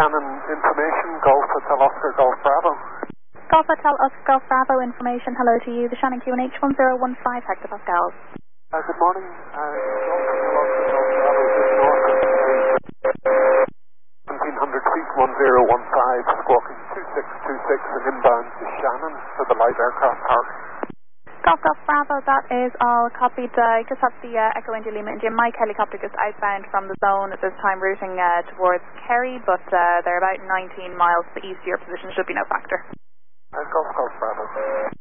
Shannon information, Golf Hotel Oscar Golf Bravo. Golf Hotel Oscar Golf Bravo information, hello to you. The Shannon QNH 1015 hectopascals. Good morning. Golf Hotel Oscar Golf Bravo just north of 1700 feet, 1015, squawking 2626 and inbound to Shannon for the light aircraft park. Golf Bravo, that is all copied. I just have the Echo India Lima India Mike helicopter just outbound from the zone at this time, routing towards Kerry, but they're about 19 miles to the east of your position, should be no factor. Golf Bravo.